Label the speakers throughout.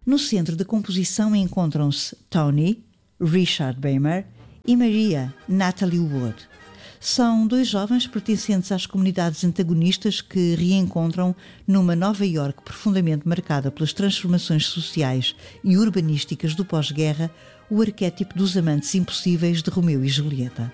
Speaker 1: No centro de composição encontram-se Tony, Richard Beymer, e Maria, Natalie Wood. São dois jovens pertencentes às comunidades antagonistas que reencontram numa Nova Iorque profundamente marcada pelas transformações sociais e urbanísticas do pós-guerra, o arquétipo dos amantes impossíveis de Romeu e Julieta.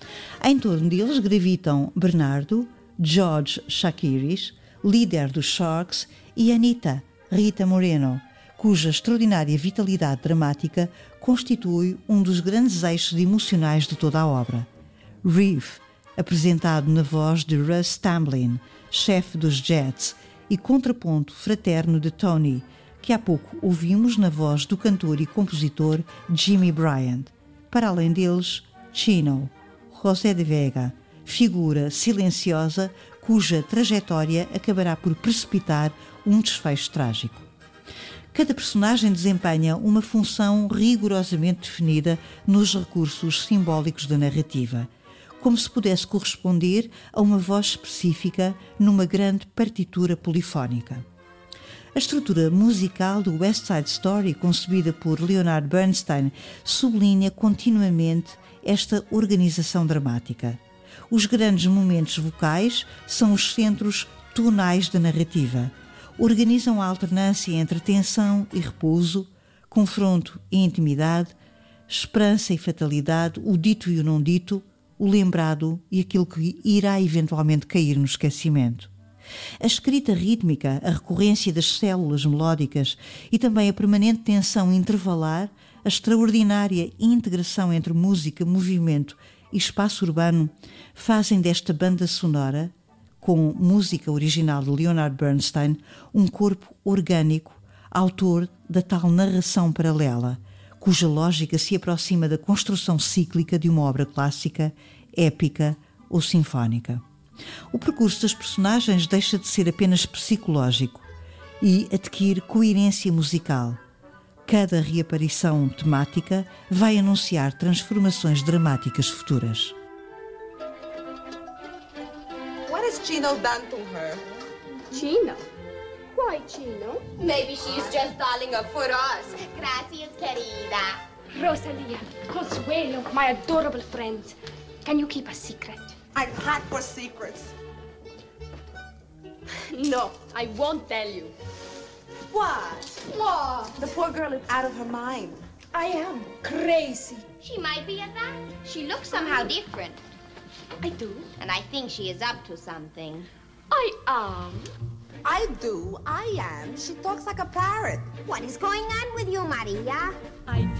Speaker 1: Em torno deles gravitam Bernardo, George Chakiris, líder dos Sharks, e Anita, Rita Moreno, cuja extraordinária vitalidade dramática constitui um dos grandes eixos emocionais de toda a obra. Reeve, apresentado na voz de Russ Tamblyn, chefe dos Jets, e contraponto fraterno de Tony, que há pouco ouvimos na voz do cantor e compositor Jimmy Bryant. Para além deles, Chino, José de Vega, figura silenciosa cuja trajetória acabará por precipitar um desfecho trágico. Cada personagem desempenha uma função rigorosamente definida nos recursos simbólicos da narrativa, como se pudesse corresponder a uma voz específica numa grande partitura polifónica. A estrutura musical do West Side Story, concebida por Leonard Bernstein, sublinha continuamente esta organização dramática. Os grandes momentos vocais são os centros tonais da narrativa. Organizam a alternância entre tensão e repouso, confronto e intimidade, esperança e fatalidade, o dito e o não dito, o lembrado e aquilo que irá eventualmente cair no esquecimento. A escrita rítmica, a recorrência das células melódicas e também a permanente tensão intervalar, a extraordinária integração entre música, movimento e espaço urbano fazem desta banda sonora, com música original de Leonard Bernstein, um corpo orgânico, autor da tal narração paralela, cuja lógica se aproxima da construção cíclica de uma obra clássica, épica ou sinfónica. O percurso das personagens deixa de ser apenas psicológico e adquire coerência musical. Cada reaparição temática vai anunciar transformações dramáticas futuras.
Speaker 2: What has Chino done to her?
Speaker 3: Chino? Why Chino?
Speaker 4: Maybe she's just darling up for us. Gracias, querida.
Speaker 3: Rosalia, Consuelo, my adorable friends. Can you keep a secret?
Speaker 2: I'm hot for secrets.
Speaker 3: No, I won't tell you.
Speaker 2: What?
Speaker 3: What?
Speaker 2: The poor girl is out of her mind.
Speaker 3: I am crazy.
Speaker 4: She might be at that. She looks somehow different.
Speaker 3: I do.
Speaker 4: And I think she is up to something.
Speaker 3: I am.
Speaker 2: I do. I am. She talks like a parrot.
Speaker 4: What is going on with you, Maria?
Speaker 3: I